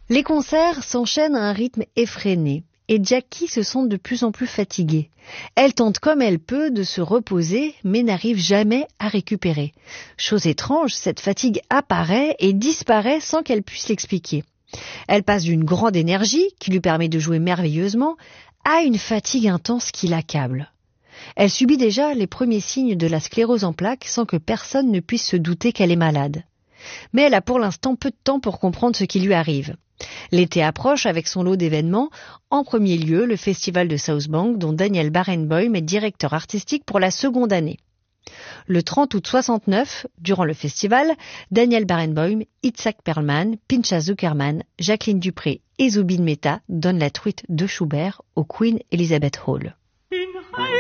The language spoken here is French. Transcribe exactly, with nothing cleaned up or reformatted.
Les concerts s'enchaînent à un rythme effréné et Jackie se sent de plus en plus fatiguée. Elle tente comme elle peut de se reposer mais n'arrive jamais à récupérer. Chose étrange, cette fatigue apparaît et disparaît sans qu'elle puisse l'expliquer. Elle passe d'une grande énergie qui lui permet de jouer merveilleusement à une fatigue intense qui l'accable. Elle subit déjà les premiers signes de la sclérose en plaques sans que personne ne puisse se douter qu'elle est malade. Mais elle a pour l'instant peu de temps pour comprendre ce qui lui arrive. L'été approche avec son lot d'événements, en premier lieu le festival de South Bank dont Daniel Barenboim est directeur artistique pour la seconde année. Le trente août soixante-neuf, durant le festival, Daniel Barenboim, Itzhak Perlman, Pinchas Zuckerman, Jacqueline Dupré et Zubin Mehta donnent la truite de Schubert au Queen Elizabeth Hall.